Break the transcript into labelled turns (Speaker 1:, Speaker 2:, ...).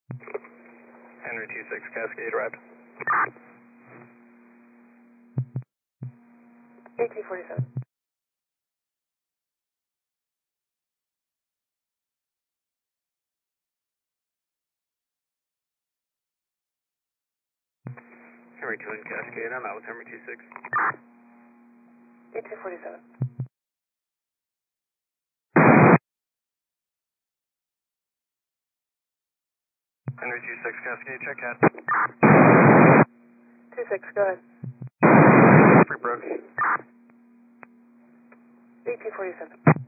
Speaker 1: Henry 26 Cascade arrived.
Speaker 2: 1847.
Speaker 1: Henry 2 Cascade, I'm out with Henry 26.
Speaker 2: 1847.
Speaker 1: Henry 26 Cascade, check hat.
Speaker 2: 26, go ahead.
Speaker 1: Free Brooks.
Speaker 2: 1847.